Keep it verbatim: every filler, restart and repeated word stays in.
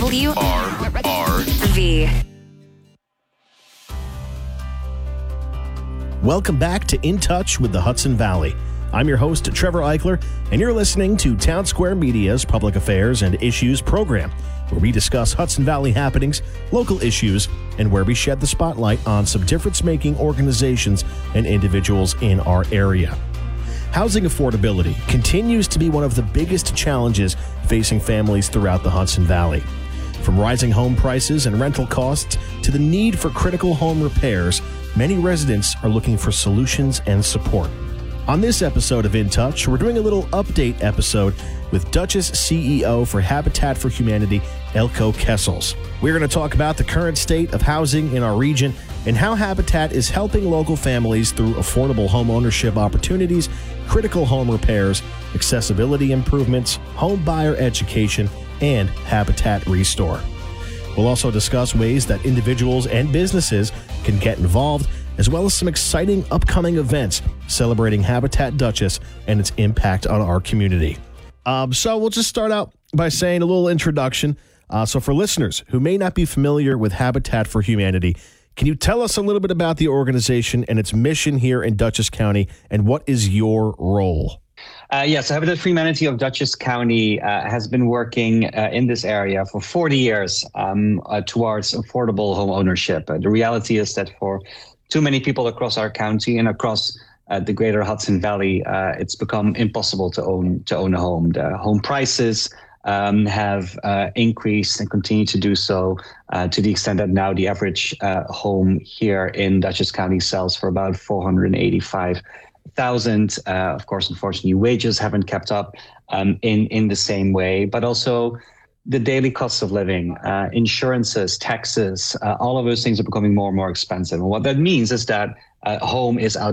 W R R V. Welcome back to In Touch with the Hudson Valley. I'm your host, Trevor Eichler, and you're listening to Town Square Media's Public Affairs and Issues program, where we discuss Hudson Valley happenings, local issues, and where we shed the spotlight on some difference-making organizations and individuals in our area. Housing affordability continues to be one of the biggest challenges facing families throughout the Hudson Valley. From rising home prices and rental costs to the need for critical home repairs, many residents are looking for solutions and support. On this episode of In Touch, we're doing a little update episode with Dutchess C E O for Habitat for Humanity, Eelco Kessels. We're going to talk about the current state of housing in our region and how Habitat is helping local families through affordable home ownership opportunities, critical home repairs, accessibility improvements, home buyer education, and Habitat Restore. We'll also discuss ways that individuals and businesses can get involved, as well as some exciting upcoming events celebrating Habitat Dutchess and its impact on our community. Um, so we'll just start out by saying a little introduction. Uh, so for listeners who may not be familiar with Habitat for Humanity, can you tell us a little bit about the organization and its mission here in Dutchess County, and what is your role? Uh, yes, Habitat for Humanity of Dutchess County uh, has been working uh, in this area for forty years um, uh, towards affordable home ownership. Uh, the reality is that for too many people across our county and across uh, the greater Hudson Valley, uh, it's become impossible to own to own a home. The home prices um, have uh, increased and continue to do so uh, to the extent that now the average uh, home here in Dutchess County sells for about four hundred eighty-five thousand. Uh, of course, unfortunately, wages haven't kept up um, in in the same way, but also the daily costs of living, uh, insurances, taxes, uh, all of those things are becoming more and more expensive. And what that means is that uh, home is out